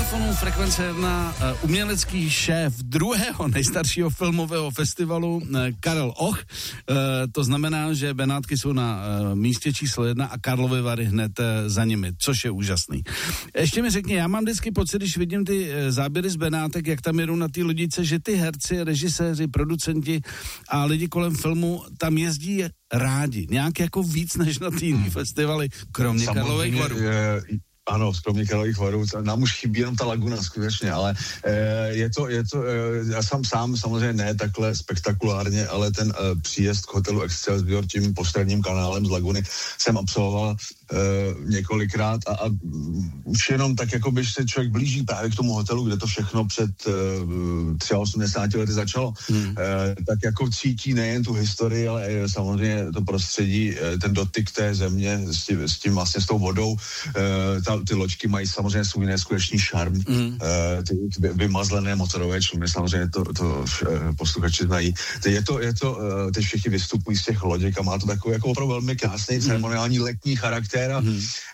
telefonu Frekvence 1 umělecký šéf druhého nejstaršího filmového festivalu Karel Och. To znamená, že Benátky jsou na místě číslo 1 a Karlovy Vary hned za nimi, což je úžasný. Ještě mi řekni, já mám vždycky pocit, když vidím ty záběry z Benátek, jak tam jedou na té lodice, že ty herci, režiséři, producenti a lidi kolem filmu tam jezdí rádi. Nějak jako víc než na ty jiný festivaly, kromě Karlových Varů. Ano, kromě Karlových Varů, nám už chybí jenom ta laguna skutečně, ale je to já sám samozřejmě ne takhle spektakulárně, ale ten příjezd k hotelu Excelsior tím postranním kanálem z laguny jsem absolvoval několikrát a už jenom tak, jako by se člověk blíží právě k tomu hotelu, kde to všechno před 83 lety začalo, tak jako cítí nejen tu historii, ale samozřejmě to prostředí, ten dotyk té země s tím vlastně s tou vodou, ty loďky mají samozřejmě svůj neskutečný šarm, ty vymazlené motorové čluny, samozřejmě to posluchači znají. Teď všichni vystupují z těch loděk a má to takový jako opravdu velmi krásný ceremoniální letní charakter a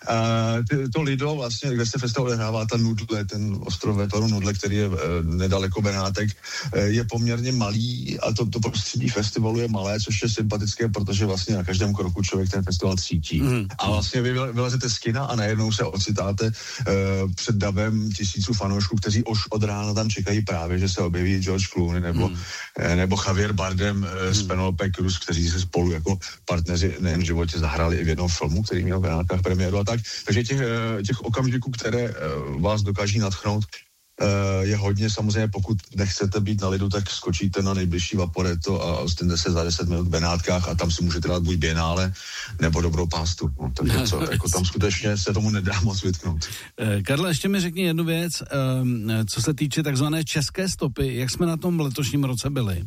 to Lido vlastně, kde se festival odehrává, ta Nudle, ten ostrov Vétoru Nudle, který je nedaleko Benátek, je poměrně malý a to prostředí festivalu je malé, což je sympatické, protože vlastně na každém kroku člověk ten festival cítí. A vlastně vy vylezete z kina a najednou se ocitáte před davem tisíců fanoušků, kteří už od rána tam čekají právě, že se objeví George Clooney nebo Javier Bardem z Penelope Cruz, kteří se spolu jako partneři nejen v životě zahrali i v jednom filmu, který měl v Benátkách premiéru a tak. Takže těch okamžiků, které vás dokáží nadchnout, je hodně. Samozřejmě, pokud nechcete být na lidu, tak skočíte na nejbližší Vaporetto a ostinde se za 10 minut v Benátkách a tam si můžete dát buď bienále nebo dobrou pástu. No, takže jako tam skutečně se tomu nedá moc vytknout. Karle, ještě mi řekni jednu věc, co se týče takzvané české stopy, jak jsme na tom v letošním roce byli?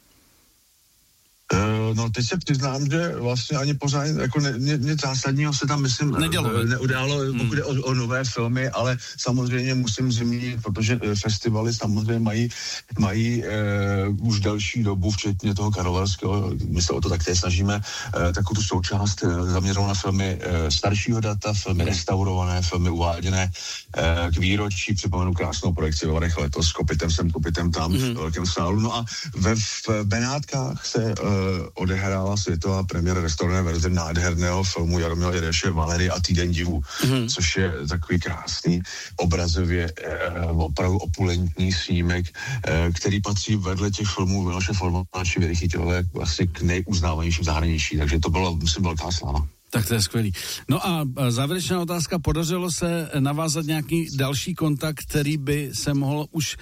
No, teď se přiznám, že vlastně ani pořád jako nic zásadního se tam, myslím, neudálo, pokud jde o nové filmy, ale samozřejmě musím zmínit, protože festivaly samozřejmě mají už delší dobu, včetně toho karlovarského, my se o to také snažíme, takovou tu součást zaměřenou na filmy staršího data, filmy restaurované, filmy uváděné k výročí, připomenu krásnou projekci ve Varech letos s Kopitem tam v velkém sálu. No a v Benátkách se odehrála světová premiéra restaurované verze nádherného filmu Jaromíra Jireše Valery a Týden divů, což je takový krásný obrazově opravdu opulentní snímek, který patří vedle těch filmů Miloše Formana či Věry Chytilové vlastně k nejuznávanějším zahraničí, takže to byla, myslím, velká sláva. Tak to je skvělý. No a závěrečná otázka, podařilo se navázat nějaký další kontakt, který by se mohl už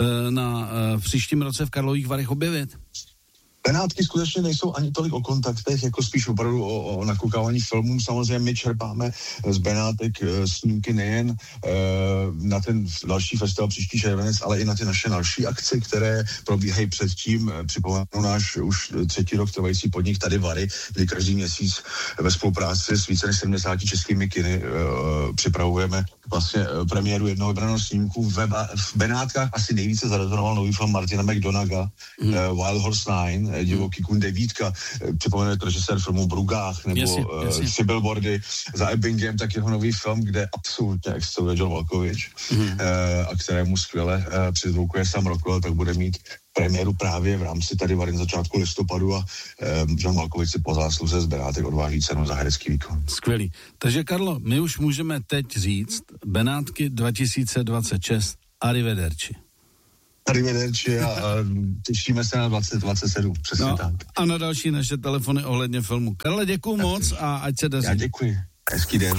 v příštím roce v Karlových Varech objevit? Benátky skutečně nejsou ani tolik o kontaktech, jako spíš opravdu o nakoukávání filmů. Samozřejmě my čerpáme z Benátek snímky nejen na ten další festival příští červenec, ale i na ty naše další akce, které probíhají předtím. Připomenu náš už 3. rok trvající podnik Tady Vary, kdy každý měsíc ve spolupráci s více než 70 českými kiny připravujeme vlastně premiéru jednoho vybraného snímku. V Benátkách asi nejvíce zarezonoval nový film Martina McDonaga, Wild Horse 9, Divoký kůň 9, připomenete režisér filmu Brugách nebo Tři billboardy za Ebbingem, tak jeho nový film, kde absolutně exceluje John Malkovich a kterému skvěle přizvukuje Sam Rockwell, tak bude mít premiéru právě v rámci Tady Vary na začátku listopadu a John Malkovich si po zásluze z Benátek odváží cenu za herecký výkon. Skvělý. Takže Karlo, my už můžeme teď říct Benátky 2026 arrivederci. Arrivederci a těšíme se na 2027, přesně tak. A na další naše telefony ohledně filmu. Karle, děkuju moc a ať se daří. Já děkuji. Hezký den.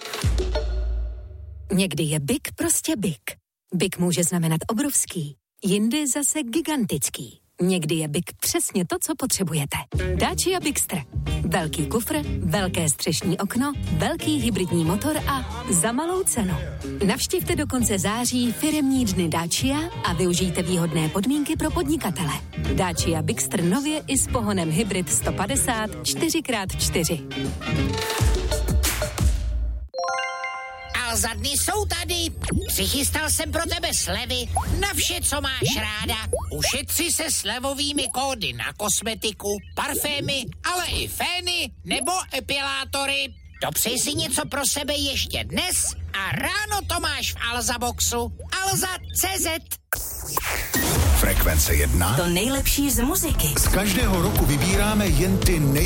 Někdy je big prostě big. Big může znamenat obrovský, jindy zase gigantický. Někdy je big přesně to, co potřebujete. Dacia Bigster. Velký kufr, velké střešní okno, velký hybridní motor a za malou cenu. Navštivte do konce září firemní dny Dacia a využijte výhodné podmínky pro podnikatele. Dacia Bigster nově i s pohonem hybrid 150 4x4. Za dny jsou tady. Přichystal jsem pro tebe slevy na vše, co máš ráda. Ušetři se slevovými kódy na kosmetiku, parfémy, ale i fény nebo epilátory. Dopřej si něco pro sebe ještě dnes a ráno to máš v Alza Boxu. Alza.cz. Frekvence 1. To nejlepší z muziky. Z každého roku vybíráme jen ty